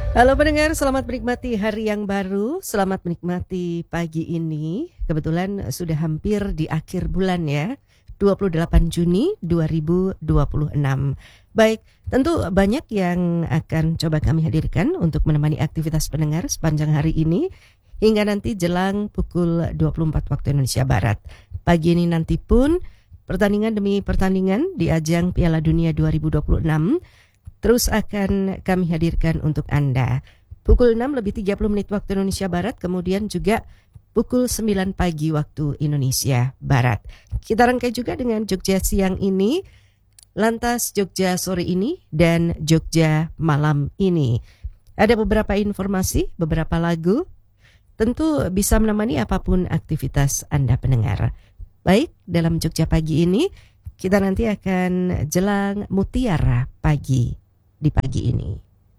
Halo pendengar, selamat menikmati hari yang baru, selamat menikmati pagi ini. Kebetulan sudah hampir di akhir bulan ya, 28 Juni 2026. Baik, tentu banyak yang akan coba kami hadirkan untuk menemani aktivitas pendengar sepanjang hari ini hingga nanti jelang pukul 24 waktu Indonesia Barat. Pagi ini nanti pun pertandingan demi pertandingan di ajang Piala Dunia 2026 terus akan kami hadirkan untuk Anda. Pukul 6:30 waktu Indonesia Barat, kemudian juga pukul 9 pagi waktu Indonesia Barat. Kita rangkai juga dengan Jogja siang ini, lantas Jogja sore ini, dan Jogja malam ini. Ada beberapa informasi, beberapa lagu, tentu bisa menemani apapun aktivitas Anda pendengar. Baik, dalam Jogja pagi ini, kita nanti akan jelang mutiara pagi di pagi ini.